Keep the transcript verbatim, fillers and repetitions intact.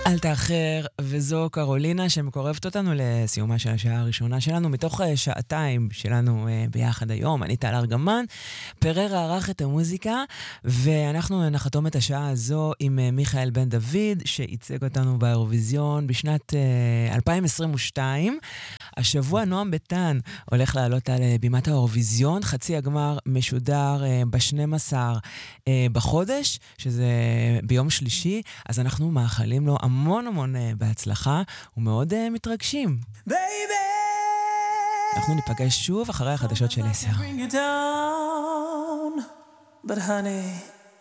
אל תאחר, וזו קרולינה שמקורבת אותנו לסיומה של השעה הראשונה שלנו, מתוך שעתיים שלנו ביחד היום. אני טל ארגמן, פררה ערך את המוזיקה, ואנחנו נחתום את השעה הזו עם מיכאל בן דוד, שייצג אותנו באירוויזיון בשנת אלפיים עשרים ושתיים. השבוע נועם ביטן הולך לעלות על בימת האירוויזיון, חצי הגמר משודר ב-שנים עשר בחודש, שזה ביום שלישי, אז אנחנו מאחלים לו המון המון בהצלחה, ומאוד מתרגשים. Baby, אנחנו ניפגש שוב אחרי החדשות של עשר. But honey